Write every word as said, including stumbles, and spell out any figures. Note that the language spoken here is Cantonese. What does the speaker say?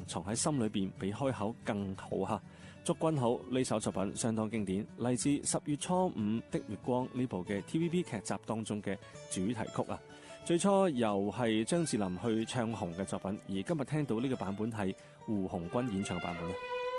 藏喺心裏邊比開口更好哈。祝君好呢首作品相當經典，嚟自《十月初五的月光》呢部嘅 T V B 劇集當中嘅主題曲啊。最初由係張智霖去唱紅嘅作品，而今日聽到呢個版本係胡鴻鈞演唱嘅版本啊。